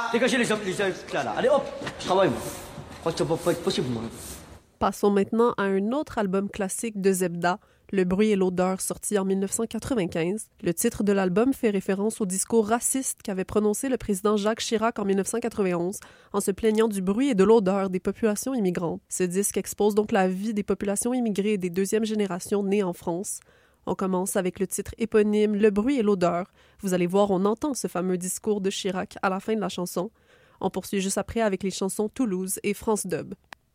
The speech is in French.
Dégagez les hommes là. Allez hop, travaille. Je crois que ça va pas être possible, moi. Passons maintenant à un autre album classique de Zebda, Le bruit et l'odeur, sorti en 1995. Le titre de l'album fait référence au discours raciste qu'avait prononcé le président Jacques Chirac en 1991 en se plaignant du bruit et de l'odeur des populations immigrantes. Ce disque expose donc la vie des populations immigrées des deuxième génération nées en France. On commence avec le titre éponyme Le bruit et l'odeur. Vous allez voir, on entend ce fameux discours de Chirac à la fin de la chanson. On poursuit juste après avec les chansons Toulouse et France Dub.